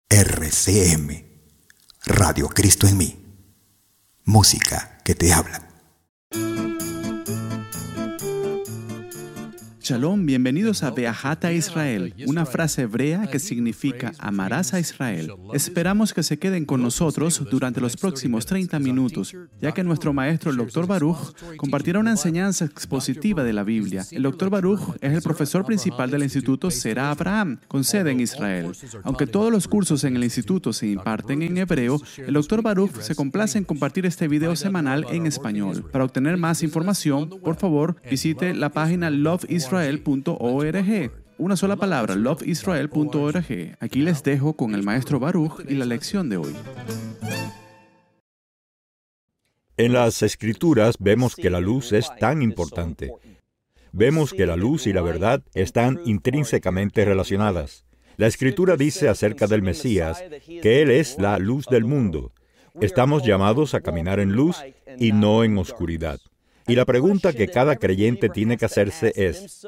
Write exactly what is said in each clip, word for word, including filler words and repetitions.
R C M, Radio Cristo en mí. Música que te habla. Shalom, bienvenidos a Beahat a Israel, una frase hebrea que significa amarás a Israel. Esperamos que se queden con nosotros durante los próximos treinta minutos, ya que nuestro maestro, el doctor Baruch, compartirá una enseñanza expositiva de la Biblia. El doctor Baruch es el profesor principal del Instituto Será Abraham, con sede en Israel. Aunque todos los cursos en el instituto se imparten en hebreo, el doctor Baruch se complace en compartir este video semanal en español. Para obtener más información, por favor, visite la página love israel punto org. Una sola palabra, love israel punto org. Aquí les dejo con el maestro Baruch y la lección de hoy. En las Escrituras vemos que la luz es tan importante. Vemos que la luz y la verdad están intrínsecamente relacionadas. La Escritura dice acerca del Mesías que Él es la luz del mundo. Estamos llamados a caminar en luz y no en oscuridad. Y la pregunta que cada creyente tiene que hacerse es,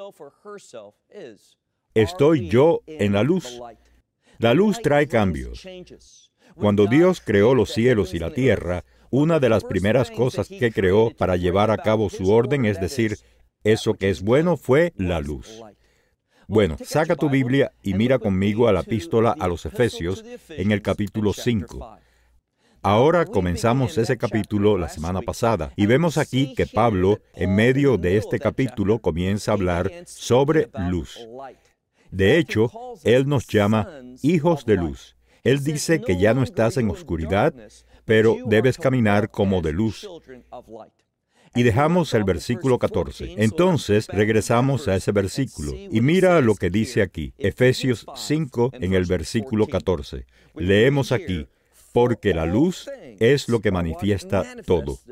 ¿estoy yo en la luz? La luz trae cambios. Cuando Dios creó los cielos y la tierra, una de las primeras cosas que creó para llevar a cabo su orden, es decir, eso que es bueno, fue la luz. Bueno, saca tu Biblia y mira conmigo a la epístola a los Efesios en el capítulo cinco. Ahora comenzamos ese capítulo la semana pasada y vemos aquí que Pablo, en medio de este capítulo, comienza a hablar sobre luz. De hecho, él nos llama hijos de luz. Él dice que ya no estás en oscuridad, pero debes caminar como de luz. Y dejamos el versículo catorce. Entonces regresamos a ese versículo y mira lo que dice aquí, Efesios cinco en el versículo catorce. Leemos aquí: porque la luz es lo que manifiesta todo.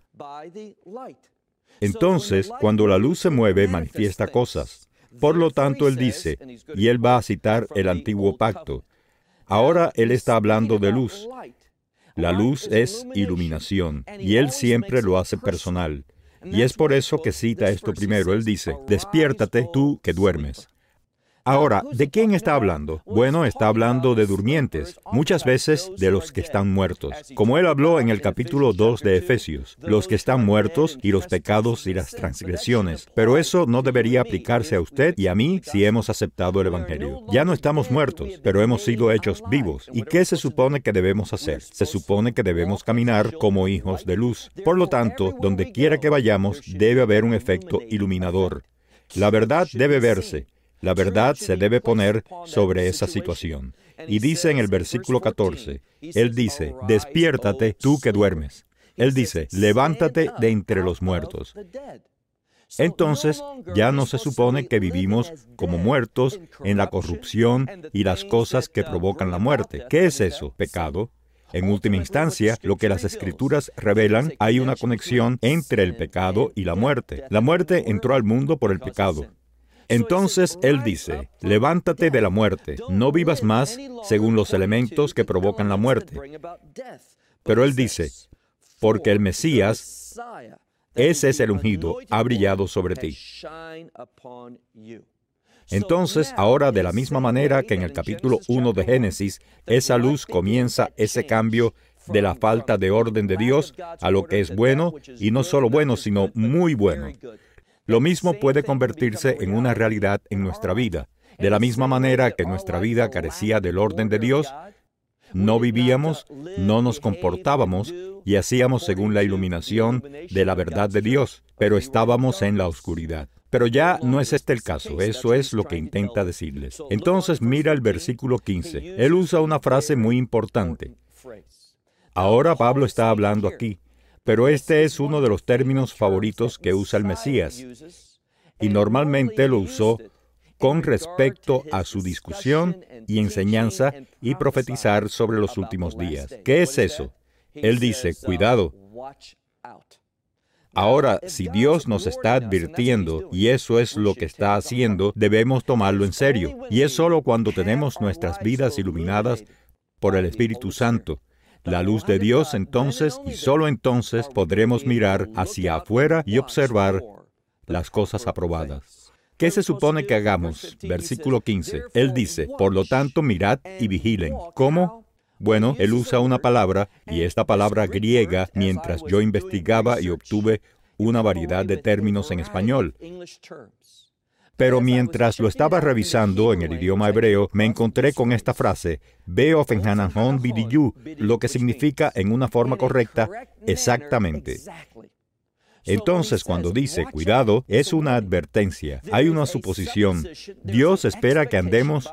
Entonces, cuando la luz se mueve, manifiesta cosas. Por lo tanto, él dice, y él va a citar el antiguo pacto. Ahora él está hablando de luz. La luz es iluminación, y él siempre lo hace personal. Y es por eso que cita esto primero. Él dice, despiértate tú que duermes. Ahora, ¿de quién está hablando? Bueno, está hablando de durmientes, muchas veces de los que están muertos. Como él habló en el capítulo dos de Efesios, los que están muertos y los pecados y las transgresiones. Pero eso no debería aplicarse a usted y a mí si hemos aceptado el Evangelio. Ya no estamos muertos, pero hemos sido hechos vivos. ¿Y qué se supone que debemos hacer? Se supone que debemos caminar como hijos de luz. Por lo tanto, donde quiera que vayamos, debe haber un efecto iluminador. La verdad debe verse. La verdad se debe poner sobre esa situación. Y dice en el versículo catorce, él dice, despiértate tú que duermes. Él dice, levántate de entre los muertos. Entonces, ya no se supone que vivimos como muertos en la corrupción y las cosas que provocan la muerte. ¿Qué es eso? Pecado. En última instancia, lo que las Escrituras revelan, hay una conexión entre el pecado y la muerte. La muerte entró al mundo por el pecado. Entonces él dice, levántate de la muerte, no vivas más según los elementos que provocan la muerte. Pero él dice, porque el Mesías, ese es el ungido, ha brillado sobre ti. Entonces, ahora de la misma manera que en el capítulo uno de Génesis, esa luz comienza ese cambio de la falta de orden de Dios a lo que es bueno, y no solo bueno, sino muy bueno. Lo mismo puede convertirse en una realidad en nuestra vida. De la misma manera que nuestra vida carecía del orden de Dios, no vivíamos, no nos comportábamos y hacíamos según la iluminación de la verdad de Dios, pero estábamos en la oscuridad. Pero ya no es este el caso, eso es lo que intenta decirles. Entonces mira el versículo quince. Él usa una frase muy importante. Ahora Pablo está hablando aquí. Pero este es uno de los términos favoritos que usa el Mesías, y normalmente lo usó con respecto a su discusión y enseñanza y profetizar sobre los últimos días. ¿Qué es eso? Él dice, cuidado. Ahora, si Dios nos está advirtiendo, y eso es lo que está haciendo, debemos tomarlo en serio. Y es solo cuando tenemos nuestras vidas iluminadas por el Espíritu Santo, la luz de Dios, entonces, y solo entonces, podremos mirar hacia afuera y observar las cosas aprobadas. ¿Qué se supone que hagamos? Versículo quince. Él dice, por lo tanto, mirad y vigilen. ¿Cómo? Bueno, él usa una palabra, y esta palabra griega, mientras yo investigaba y obtuve una variedad de términos en español. Pero mientras lo estaba revisando en el idioma hebreo, me encontré con esta frase, Veo Fenhanahon Bidiyu, lo que significa en una forma correcta, exactamente. Entonces, cuando dice, cuidado, es una advertencia, hay una suposición. Dios espera que andemos,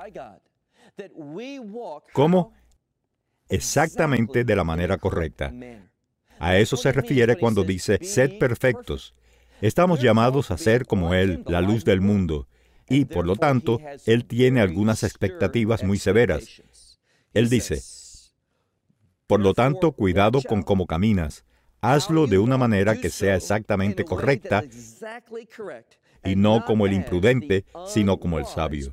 ¿cómo? Exactamente de la manera correcta. A eso se refiere cuando dice, sed perfectos. Estamos llamados a ser como Él, la luz del mundo, y, por lo tanto, Él tiene algunas expectativas muy severas. Él dice, por lo tanto, cuidado con cómo caminas. Hazlo de una manera que sea exactamente correcta, y no como el imprudente, sino como el sabio.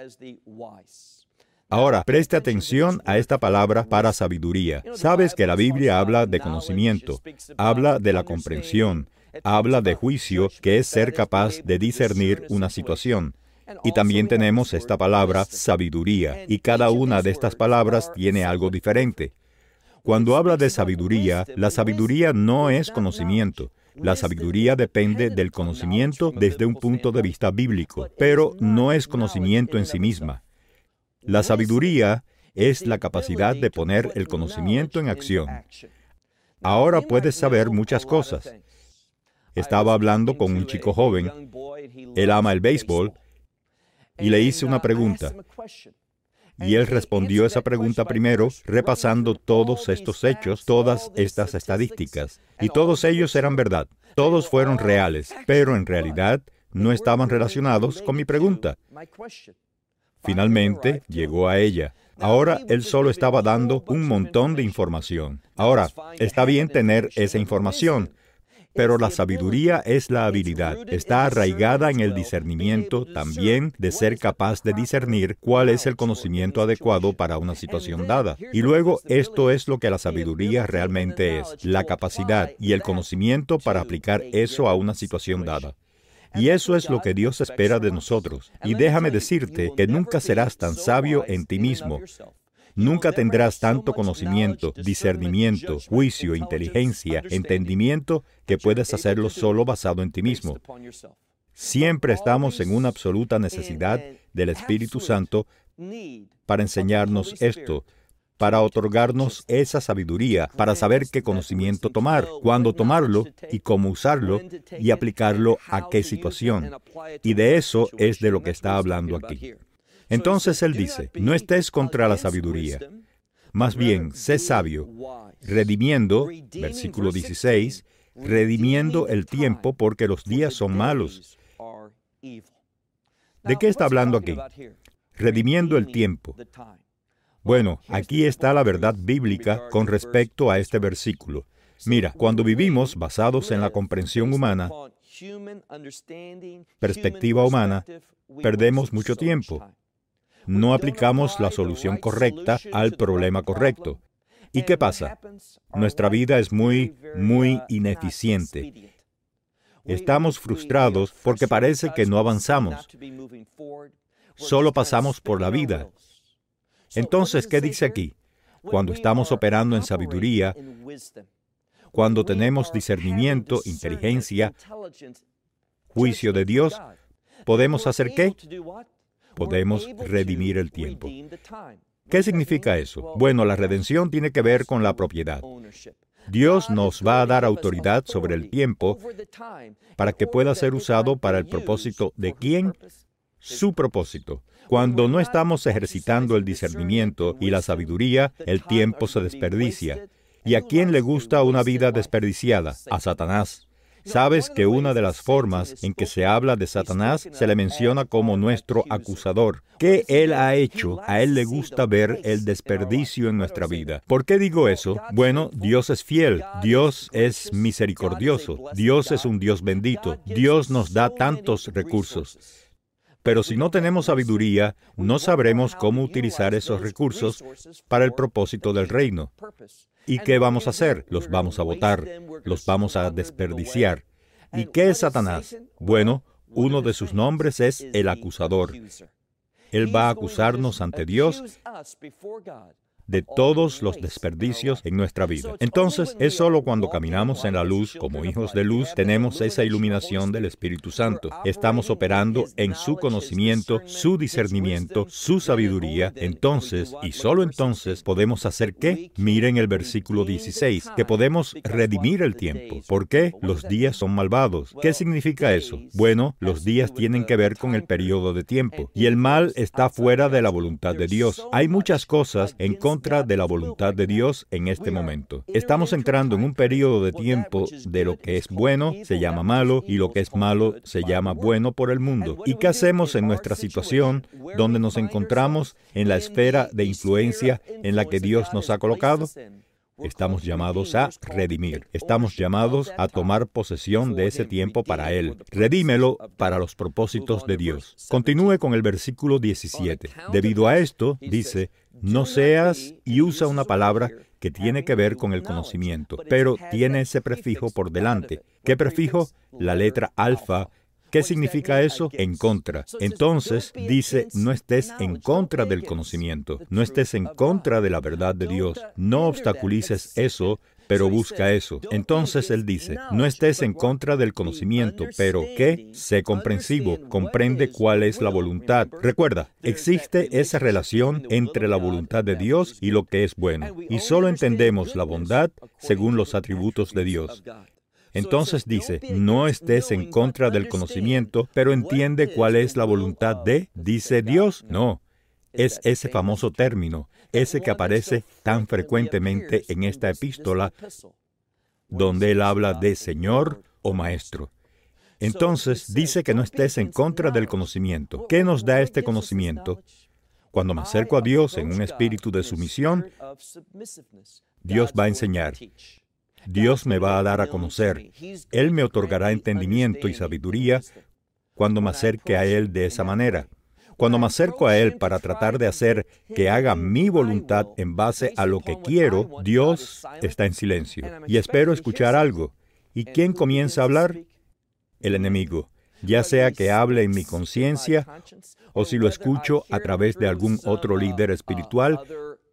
Ahora, preste atención a esta palabra para sabiduría. Sabes que la Biblia habla de conocimiento, habla de la comprensión, habla de juicio, que es ser capaz de discernir una situación. Y también tenemos esta palabra, sabiduría, y cada una de estas palabras tiene algo diferente. Cuando habla de sabiduría, la sabiduría no es conocimiento. La sabiduría depende del conocimiento desde un punto de vista bíblico, pero no es conocimiento en sí misma. La sabiduría es la capacidad de poner el conocimiento en acción. Ahora puedes saber muchas cosas. Estaba hablando con un chico joven, él ama el béisbol, y le hice una pregunta. Y él respondió esa pregunta primero, repasando todos estos hechos, todas estas estadísticas. Y todos ellos eran verdad. Todos fueron reales, pero en realidad no estaban relacionados con mi pregunta. Finalmente, llegó a ella. Ahora, él solo estaba dando un montón de información. Ahora, está bien tener esa información, pero la sabiduría es la habilidad. Está arraigada en el discernimiento también de ser capaz de discernir cuál es el conocimiento adecuado para una situación dada. Y luego, esto es lo que la sabiduría realmente es, la capacidad y el conocimiento para aplicar eso a una situación dada. Y eso es lo que Dios espera de nosotros. Y déjame decirte que nunca serás tan sabio en ti mismo. Nunca tendrás tanto conocimiento, discernimiento, juicio, inteligencia, entendimiento, que puedes hacerlo solo basado en ti mismo. Siempre estamos en una absoluta necesidad del Espíritu Santo para enseñarnos esto, para otorgarnos esa sabiduría, para saber qué conocimiento tomar, cuándo tomarlo y cómo usarlo y aplicarlo a qué situación. Y de eso es de lo que está hablando aquí. Entonces él dice, no estés contra la sabiduría, más bien, sé sabio, redimiendo, versículo dieciséis, redimiendo el tiempo porque los días son malos. ¿De qué está hablando aquí? Redimiendo el tiempo. Bueno, aquí está la verdad bíblica con respecto a este versículo. Mira, cuando vivimos basados en la comprensión humana, perspectiva humana, perdemos mucho tiempo. No aplicamos la solución correcta al problema correcto. ¿Y qué pasa? Nuestra vida es muy, muy ineficiente. Estamos frustrados porque parece que no avanzamos. Solo pasamos por la vida. Entonces, ¿qué dice aquí? Cuando estamos operando en sabiduría, cuando tenemos discernimiento, inteligencia, juicio de Dios, ¿podemos hacer qué? Podemos redimir el tiempo. ¿Qué significa eso? Bueno, la redención tiene que ver con la propiedad. Dios nos va a dar autoridad sobre el tiempo para que pueda ser usado para el propósito de ¿quién? Su propósito. Cuando no estamos ejercitando el discernimiento y la sabiduría, el tiempo se desperdicia. ¿Y a quién le gusta una vida desperdiciada? A Satanás. ¿Sabes que una de las formas en que se habla de Satanás se le menciona como nuestro acusador? ¿Qué él ha hecho? A él le gusta ver el desperdicio en nuestra vida. ¿Por qué digo eso? Bueno, Dios es fiel, Dios es misericordioso, Dios es un Dios bendito, Dios nos da tantos recursos. Pero si no tenemos sabiduría, no sabremos cómo utilizar esos recursos para el propósito del reino. ¿Y qué vamos a hacer? Los vamos a botar, los vamos a desperdiciar. ¿Y qué es Satanás? Bueno, Uno de sus nombres es el acusador. Él va a acusarnos ante Dios de todos los desperdicios en nuestra vida. Entonces, es solo cuando caminamos en la luz, como hijos de luz, tenemos esa iluminación del Espíritu Santo. Estamos operando en su conocimiento, su discernimiento, su sabiduría. Entonces, y solo entonces, podemos hacer ¿qué? Miren el versículo dieciséis, que podemos redimir el tiempo. ¿Por qué? Los días son malvados. ¿Qué significa eso? Bueno, los días tienen que ver con el periodo de tiempo, y el mal está fuera de la voluntad de Dios. Hay muchas cosas en contra de la voluntad de Dios en este momento. Estamos entrando en un periodo de tiempo de lo que es bueno se llama malo y lo que es malo se llama bueno por el mundo. ¿Y qué hacemos en nuestra situación donde nos encontramos en la esfera de influencia en la que Dios nos ha colocado? Estamos llamados a redimir. Estamos llamados a tomar posesión de ese tiempo para Él. Redímelo para los propósitos de Dios. Continúe con el versículo diecisiete. Debido a esto, dice, no seas, y usa una palabra que tiene que ver con el conocimiento, pero tiene ese prefijo por delante. ¿Qué prefijo? La letra alfa. ¿Qué significa eso? En contra. Entonces, dice, no estés en contra del conocimiento, no estés en contra de la verdad de Dios, no obstaculices eso, pero busca eso. Entonces Él dice, no estés en contra del conocimiento, pero ¿qué? Sé comprensivo, comprende cuál es la voluntad. Recuerda, existe esa relación entre la voluntad de Dios y lo que es bueno, y solo entendemos la bondad según los atributos de Dios. Entonces dice, no estés en contra del conocimiento, pero entiende cuál es la voluntad de, dice Dios. No, es ese famoso término, ese que aparece tan frecuentemente en esta epístola, donde él habla de Señor o Maestro. Entonces dice que no estés en contra del conocimiento. ¿Qué nos da este conocimiento? Cuando me acerco a Dios en un espíritu de sumisión, Dios va a enseñar. Dios me va a dar a conocer. Él me otorgará entendimiento y sabiduría cuando me acerque a Él de esa manera. Cuando me acerco a Él para tratar de hacer que haga mi voluntad en base a lo que quiero, Dios está en silencio. Y espero escuchar algo. ¿Y quién comienza a hablar? El enemigo. Ya sea que hable en mi conciencia o si lo escucho a través de algún otro líder espiritual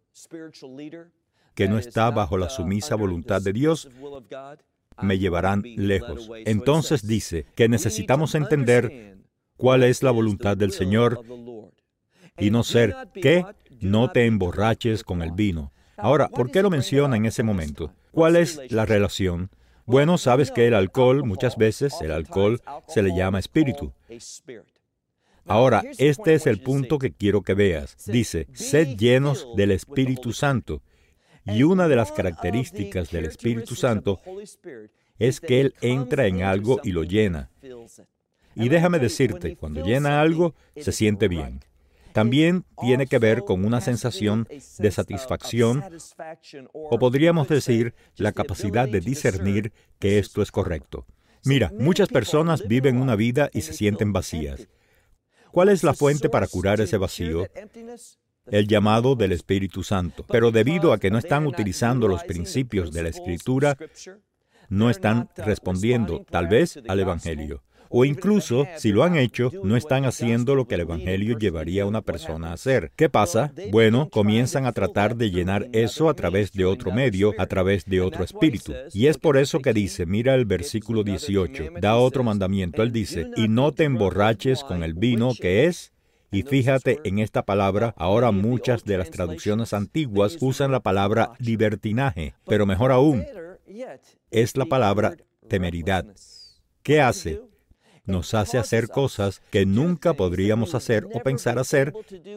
que no está bajo la sumisa voluntad de Dios, me llevarán lejos. Entonces dice que necesitamos entender cuál es la voluntad del Señor y no ser que no te emborraches con el vino. Ahora, ¿por qué lo menciona en ese momento? ¿Cuál es la relación? Bueno, sabes que el alcohol, muchas veces el alcohol se le llama espíritu. Ahora, este es el punto que quiero que veas. Dice, sed llenos del Espíritu Santo. Y una de las características del Espíritu Santo es que Él entra en algo y lo llena. Y déjame decirte, cuando llena algo, se siente bien. También tiene que ver con una sensación de satisfacción, o podríamos decir, la capacidad de discernir que esto es correcto. Mira, muchas personas viven una vida y se sienten vacías. ¿Cuál es la fuente para curar ese vacío? El llamado del Espíritu Santo. Pero debido a que no están utilizando los principios de la Escritura, no están respondiendo, tal vez, al Evangelio. O incluso, si lo han hecho, no están haciendo lo que el Evangelio llevaría a una persona a hacer. ¿Qué pasa? Bueno, comienzan a tratar de llenar eso a través de otro medio, a través de otro espíritu. Y es por eso que dice, mira el versículo dieciocho, da otro mandamiento. Él dice, y no te emborraches con el vino que es... Y fíjate en esta palabra, ahora muchas de las traducciones antiguas usan la palabra libertinaje, pero mejor aún, es la palabra temeridad. ¿Qué hace? Nos hace hacer cosas que nunca podríamos hacer o pensar hacer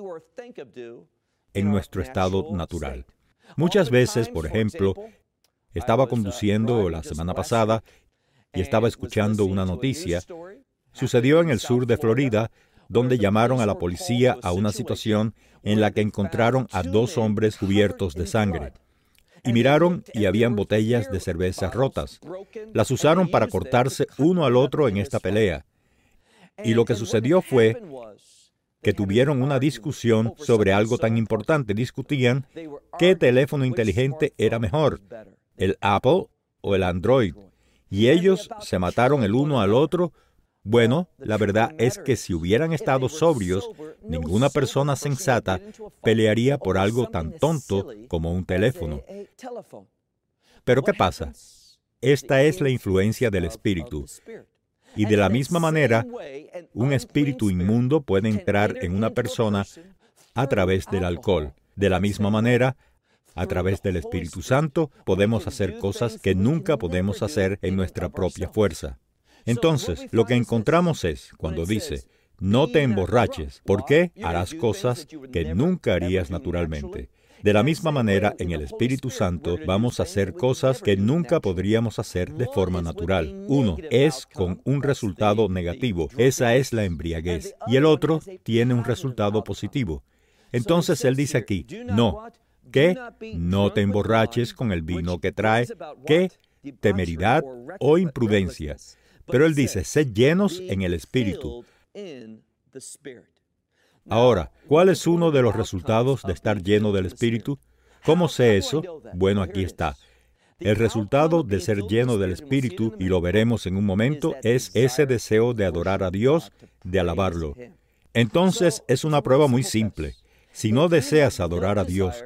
en nuestro estado natural. Muchas veces, por ejemplo, estaba conduciendo la semana pasada y estaba escuchando una noticia. Sucedió en el sur de Florida, donde llamaron a la policía a una situación en la que encontraron a dos hombres cubiertos de sangre. Y miraron y habían botellas de cerveza rotas. Las usaron para cortarse uno al otro en esta pelea. Y lo que sucedió fue que tuvieron una discusión sobre algo tan importante. Discutían qué teléfono inteligente era mejor, el Apple o el Android. Y ellos se mataron el uno al otro Bueno, la verdad es que si hubieran estado sobrios, ninguna persona sensata pelearía por algo tan tonto como un teléfono. Pero ¿qué pasa? Esta es la influencia del espíritu. Y de la misma manera, un espíritu inmundo puede entrar en una persona a través del alcohol. De la misma manera, a través del Espíritu Santo, podemos hacer cosas que nunca podemos hacer en nuestra propia fuerza. Entonces, lo que encontramos es, cuando dice, no te emborraches, ¿por qué? Harás cosas que nunca harías naturalmente. De la misma manera, en el Espíritu Santo vamos a hacer cosas que nunca podríamos hacer de forma natural. Uno es con un resultado negativo, esa es la embriaguez, y el otro tiene un resultado positivo. Entonces él dice aquí, no, ¿qué? No te emborraches con el vino que trae, ¿qué? Temeridad o imprudencia. Pero él dice, sed llenos en el Espíritu. Ahora, ¿cuál es uno de los resultados de estar lleno del Espíritu? ¿Cómo sé eso? Bueno, aquí está. El resultado de ser lleno del Espíritu, y lo veremos en un momento, es ese deseo de adorar a Dios, de alabarlo. Entonces, es una prueba muy simple. Si no deseas adorar a Dios,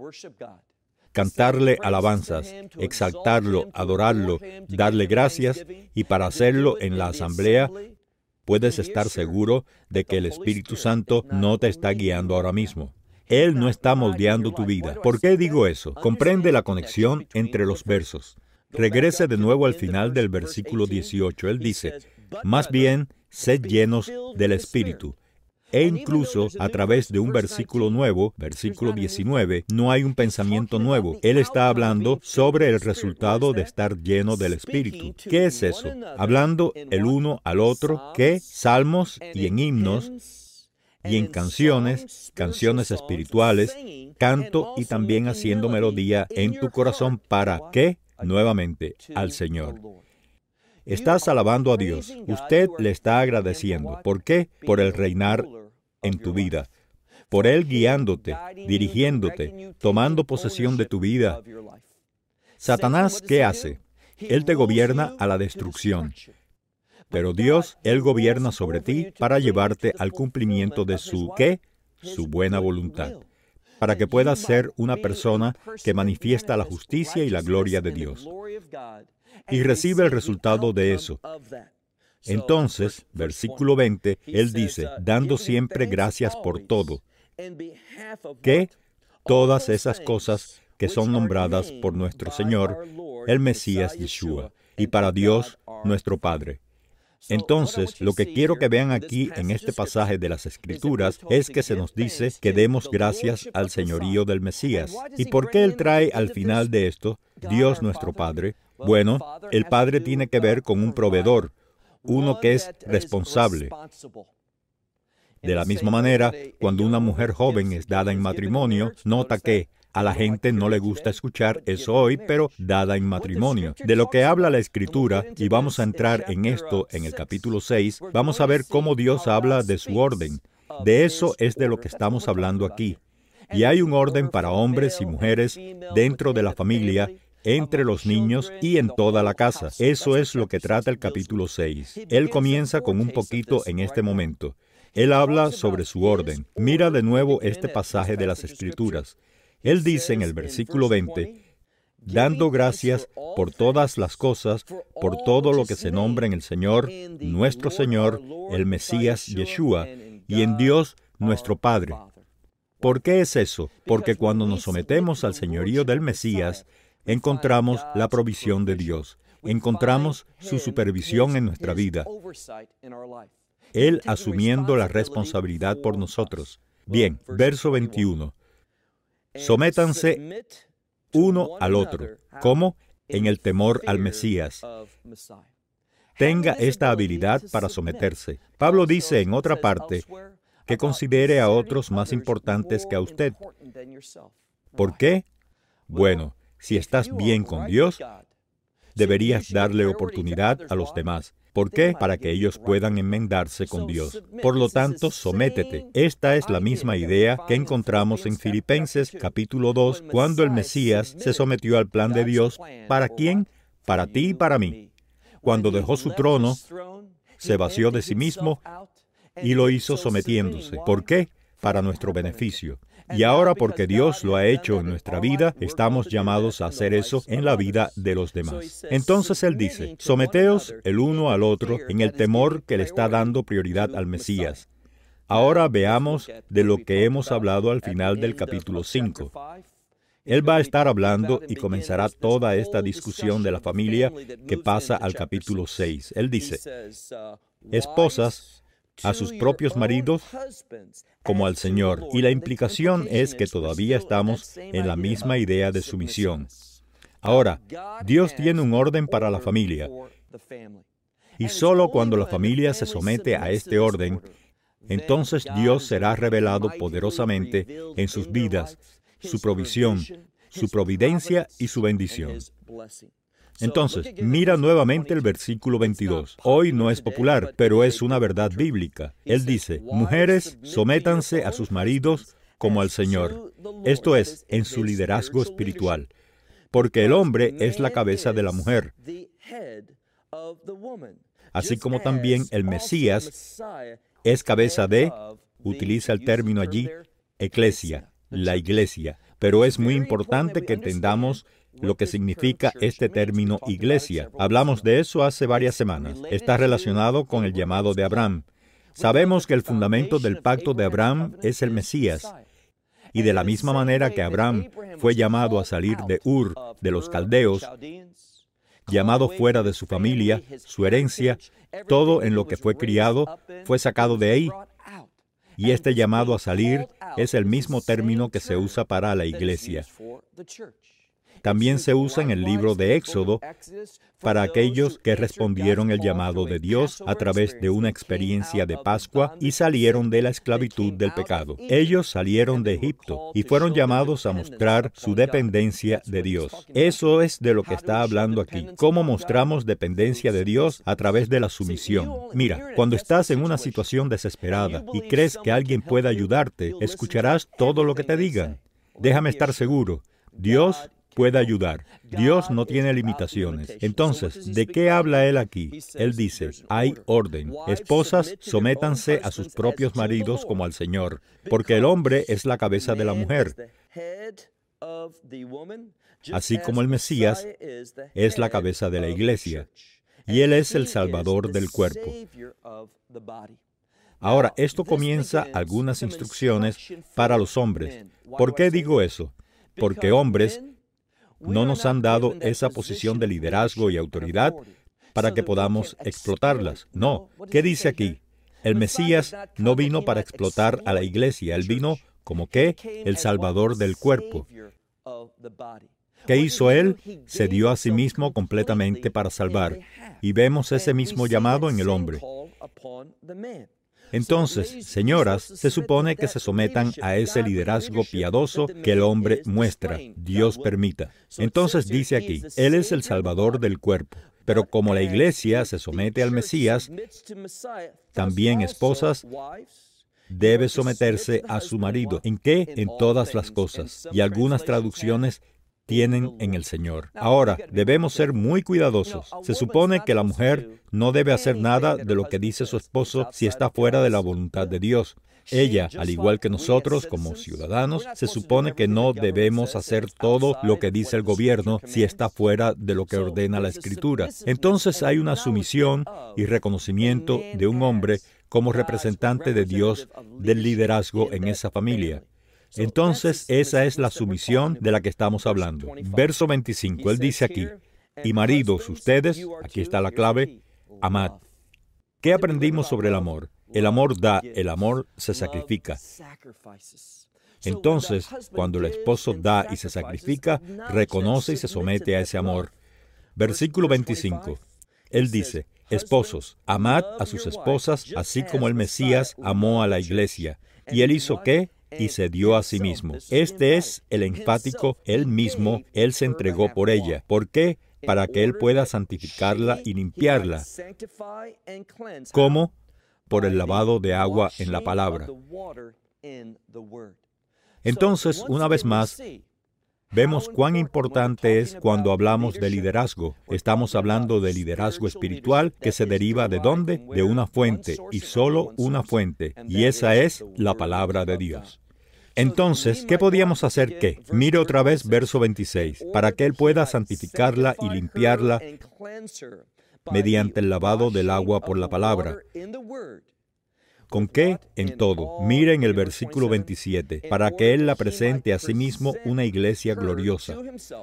cantarle alabanzas, exaltarlo, adorarlo, darle gracias, y para hacerlo en la asamblea, puedes estar seguro de que el Espíritu Santo no te está guiando ahora mismo. Él no está moldeando tu vida. ¿Por qué digo eso? Comprende la conexión entre los versos. Regrese de nuevo al final del versículo dieciocho. Él dice, más bien, sed llenos del Espíritu. E incluso a través de un versículo nuevo, versículo diecinueve, no hay un pensamiento nuevo. Él está hablando sobre el resultado de estar lleno del Espíritu. ¿Qué es eso? Hablando el uno al otro, que salmos y en himnos y en canciones, canciones espirituales, canto y también haciendo melodía en tu corazón para ¿qué? Nuevamente, al Señor. Estás alabando a Dios. Usted le está agradeciendo. ¿Por qué? Por el reinar en tu vida. Por Él guiándote, dirigiéndote, tomando posesión de tu vida. Satanás, ¿qué hace? Él te gobierna a la destrucción. Pero Dios, Él gobierna sobre ti para llevarte al cumplimiento de su ¿qué? Su buena voluntad. Para que puedas ser una persona que manifiesta la justicia y la gloria de Dios. Y recibe el resultado de eso. Entonces, versículo veinte, él dice, dando siempre gracias por todo, que todas esas cosas que son nombradas por nuestro Señor, el Mesías Yeshua, y para Dios, nuestro Padre. Entonces, lo que quiero que vean aquí en este pasaje de las Escrituras es que se nos dice que demos gracias al señorío del Mesías. ¿Y por qué Él trae al final de esto, Dios nuestro Padre? Bueno, el Padre tiene que ver con un proveedor, uno que es responsable. De la misma manera, cuando una mujer joven es dada en matrimonio, nota que a la gente no le gusta escuchar eso hoy, pero dada en matrimonio. De lo que habla la Escritura, y vamos a entrar en esto en el capítulo seis, vamos a ver cómo Dios habla de su orden. De eso es de lo que estamos hablando aquí. Y hay un orden para hombres y mujeres dentro de la familia, entre los niños y en toda la casa. Eso es lo que trata el capítulo seis. Él comienza con un poquito en este momento. Él habla sobre su orden. Mira de nuevo este pasaje de las Escrituras. Él dice en el versículo veinte, dando gracias por todas las cosas, por todo lo que se nombra en el Señor, nuestro Señor, el Mesías Yeshua, y en Dios, nuestro Padre. ¿Por qué es eso? Porque cuando nos sometemos al señorío del Mesías, encontramos la provisión de Dios, encontramos su supervisión en nuestra vida, Él asumiendo la responsabilidad por nosotros. Bien, verso veintiuno. Sométanse uno al otro, como en el temor al Mesías. Tenga esta habilidad para someterse. Pablo dice en otra parte que considere a otros más importantes que a usted. ¿Por qué? Bueno, si estás bien con Dios, deberías darle oportunidad a los demás. ¿Por qué? Para que ellos puedan enmendarse con Dios. Por lo tanto, sométete. Esta es la misma idea que encontramos en Filipenses capítulo dos, cuando el Mesías se sometió al plan de Dios. ¿Para quién? Para ti y para mí. Cuando dejó su trono se vació de sí mismo y lo hizo sometiéndose. ¿Por qué? Para nuestro beneficio. Y ahora, porque Dios lo ha hecho en nuestra vida, estamos llamados a hacer eso en la vida de los demás. Entonces Él dice, someteos el uno al otro en el temor que le está dando prioridad al Mesías. Ahora veamos de lo que hemos hablado al final del capítulo cinco. Él va a estar hablando y comenzará toda esta discusión de la familia que pasa al capítulo seis. Él dice, esposas, a sus propios maridos como al Señor. Y la implicación es que todavía estamos en la misma idea de sumisión. Ahora, Dios tiene un orden para la familia. Y solo cuando la familia se somete a este orden, entonces Dios será revelado poderosamente en sus vidas, su provisión, su providencia y su bendición. Entonces, mira nuevamente el versículo veintidós. Hoy no es popular, pero es una verdad bíblica. Él dice, mujeres, sométanse a sus maridos como al Señor. Esto es, en su liderazgo espiritual. Porque el hombre es la cabeza de la mujer. Así como también el Mesías es cabeza de, utiliza el término allí, eclesia, la iglesia. Pero es muy importante que entendamos lo que significa este término iglesia. Hablamos de eso hace varias semanas. Está relacionado con el llamado de Abraham. Sabemos que el fundamento del pacto de Abraham es el Mesías. Y de la misma manera que Abraham fue llamado a salir de Ur, de los caldeos, llamado fuera de su familia, su herencia, todo en lo que fue criado, fue sacado de ahí. Y este llamado a salir es el mismo término que se usa para la iglesia. También se usa en el libro de Éxodo para aquellos que respondieron el llamado de Dios a través de una experiencia de Pascua y salieron de la esclavitud del pecado. Ellos salieron de Egipto y fueron llamados a mostrar su dependencia de Dios. Eso es de lo que está hablando aquí. ¿Cómo mostramos dependencia de Dios? A través de la sumisión. Mira, cuando estás en una situación desesperada y crees que alguien puede ayudarte, escucharás todo lo que te digan. Déjame estar seguro. Dios puede ayudar. Dios no tiene limitaciones. Entonces, ¿de qué habla Él aquí? Él dice, hay orden. Esposas, sométanse a sus propios maridos como al Señor, porque el hombre es la cabeza de la mujer, así como el Mesías es la cabeza de la iglesia, y Él es el Salvador del cuerpo. Ahora, esto comienza algunas instrucciones para los hombres. ¿Por qué digo eso? Porque hombres no nos han dado esa posición de liderazgo y autoridad para que podamos explotarlas. No. ¿Qué dice aquí? El Mesías no vino para explotar a la iglesia. Él vino como que el Salvador del cuerpo. ¿Qué hizo Él? Se dio a sí mismo completamente para salvar. Y vemos ese mismo llamado en el hombre. Entonces, señoras, se supone que se sometan a ese liderazgo piadoso que el hombre muestra, Dios permita. Entonces dice aquí, Él es el Salvador del cuerpo. Pero como la iglesia se somete al Mesías, también esposas debe someterse a su marido. ¿En qué? En todas las cosas. Y algunas traducciones tienen en el Señor. Ahora, debemos ser muy cuidadosos. Se supone que la mujer no debe hacer nada de lo que dice su esposo si está fuera de la voluntad de Dios. Ella, al igual que nosotros como ciudadanos, se supone que no debemos hacer todo lo que dice el gobierno si está fuera de lo que ordena la Escritura. Entonces hay una sumisión y reconocimiento de un hombre como representante de Dios del liderazgo en esa familia. Entonces, esa es la sumisión de la que estamos hablando. Verso veinticinco, Él dice aquí, y maridos, ustedes, aquí está la clave, amad. ¿Qué aprendimos sobre el amor? El amor da, el amor se sacrifica. Entonces, cuando el esposo da y se sacrifica, reconoce y se somete a ese amor. Versículo veinticinco, Él dice, esposos, amad a sus esposas, así como el Mesías amó a la iglesia. ¿Y Él hizo qué? Y se dio a sí mismo. Este es el enfático, Él mismo, Él se entregó por ella. ¿Por qué? Para que Él pueda santificarla y limpiarla. ¿Cómo? Por el lavado de agua en la palabra. Entonces, una vez más, vemos cuán importante es cuando hablamos de liderazgo. Estamos hablando de liderazgo espiritual que se deriva ¿de dónde? De una fuente, y solo una fuente, y esa es la palabra de Dios. Entonces, ¿qué podíamos hacer qué? Mire otra vez verso veintiséis, para que Él pueda santificarla y limpiarla mediante el lavado del agua por la palabra. ¿Con qué? En todo. Miren el versículo veintisiete, para que Él la presente a sí mismo una iglesia gloriosa.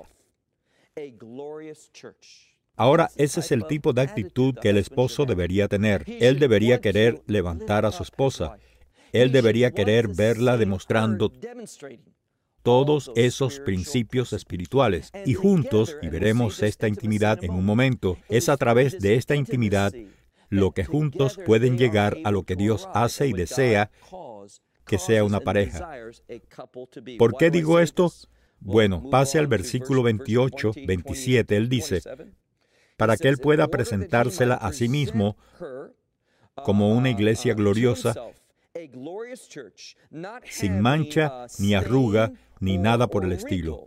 Ahora, ese es el tipo de actitud que el esposo debería tener. Él debería querer levantar a su esposa. Él debería querer verla demostrando todos esos principios espirituales. Y juntos, y veremos esta intimidad en un momento, es a través de esta intimidad lo que juntos pueden llegar a lo que Dios hace y desea que sea una pareja. ¿Por qué digo esto? Bueno, pase al versículo veintiocho, veintisiete, él dice, para que Él pueda presentársela a sí mismo como una iglesia gloriosa, sin mancha, ni arruga, ni nada por el estilo,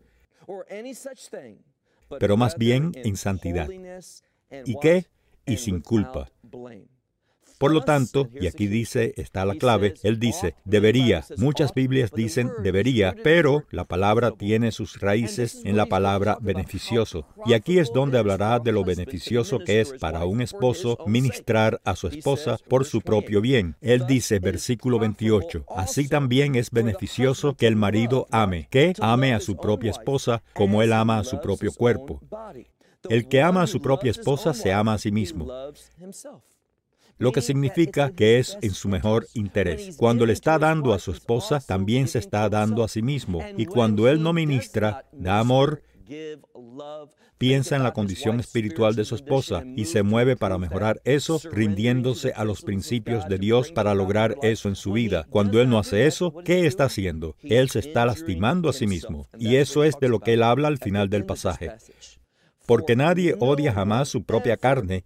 pero más bien en santidad. ¿Y qué? Y sin culpa. Por lo tanto, y aquí dice, está la clave, él dice, debería. Muchas Biblias dicen debería, pero la palabra tiene sus raíces en la palabra beneficioso. Y aquí es donde hablará de lo beneficioso que es para un esposo ministrar a su esposa por su propio bien. Él dice, versículo veintiocho, así también es beneficioso que el marido ame, que ame a su propia esposa como él ama a su propio cuerpo. El que ama a su propia esposa se ama a sí mismo, lo que significa que es en su mejor interés. Cuando le está dando a su esposa, también se está dando a sí mismo. Y cuando él no ministra, da amor, piensa en la condición espiritual de su esposa y se mueve para mejorar eso, rindiéndose a los principios de Dios para lograr eso en su vida. Cuando él no hace eso, ¿qué está haciendo? Él se está lastimando a sí mismo. Y eso es de lo que él habla al final del pasaje. Porque nadie odia jamás su propia carne,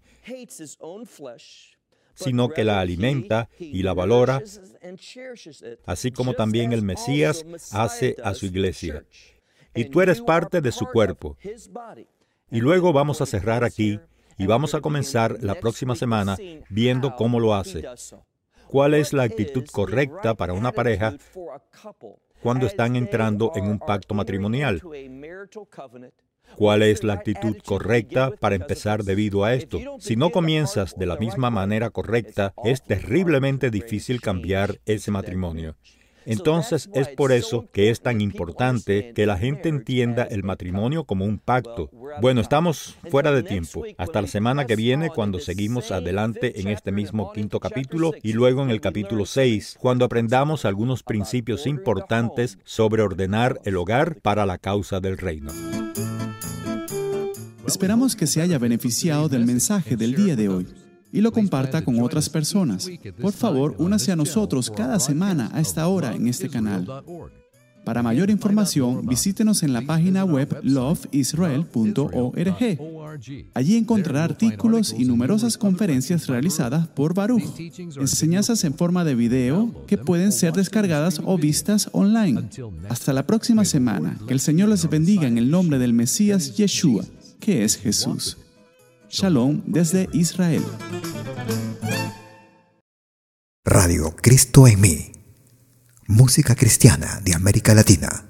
sino que la alimenta y la valora, así como también el Mesías hace a su iglesia. Y tú eres parte de su cuerpo. Y luego vamos a cerrar aquí y vamos a comenzar la próxima semana viendo cómo lo hace. ¿Cuál es la actitud correcta para una pareja cuando están entrando en un pacto matrimonial? ¿Cuál es la actitud correcta para empezar debido a esto? Si no comienzas de la misma manera correcta, es terriblemente difícil cambiar ese matrimonio. Entonces, es por eso que es tan importante que la gente entienda el matrimonio como un pacto. Bueno, estamos fuera de tiempo. Hasta la semana que viene, cuando seguimos adelante en este mismo quinto capítulo, y luego en el capítulo seis, cuando aprendamos algunos principios importantes sobre ordenar el hogar para la causa del reino. Esperamos que se haya beneficiado del mensaje del día de hoy y lo comparta con otras personas. Por favor, únase a nosotros cada semana a esta hora en este canal. Para mayor información, visítenos en la página web love israel punto org. Allí encontrará artículos y numerosas conferencias realizadas por Baruch, enseñanzas en forma de video que pueden ser descargadas o vistas online. Hasta la próxima semana. Que el Señor les bendiga en el nombre del Mesías Yeshua, que es Jesús. Shalom desde Israel. Radio Cristo en mí. Música cristiana de América Latina.